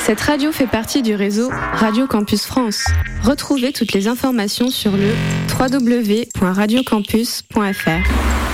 Cette radio fait partie du réseau Radio Campus France. Retrouvez toutes les informations sur le www.radiocampus.fr.